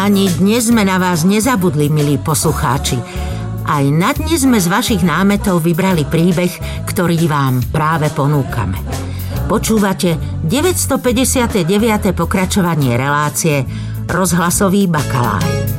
Ani dnes sme na vás nezabudli, milí poslucháči. Aj na dnes sme z vašich námetov vybrali príbeh, ktorý vám práve ponúkame. Počúvate 959. pokračovanie relácie Rozhlasový bakalár.